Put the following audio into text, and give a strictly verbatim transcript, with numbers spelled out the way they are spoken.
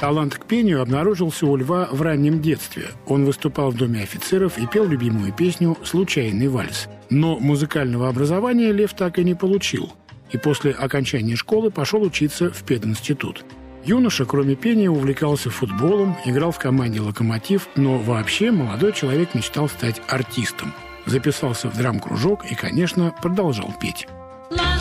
Талант к пению обнаружился у Льва в раннем детстве. Он выступал в Доме офицеров и пел любимую песню «Случайный вальс». Но музыкального образования Лев так и не получил. И после окончания школы пошел учиться в пединститут. Юноша, кроме пения, увлекался футболом, играл в команде «Локомотив», но вообще молодой человек мечтал стать артистом. Записался в драм-кружок и, конечно, продолжал петь.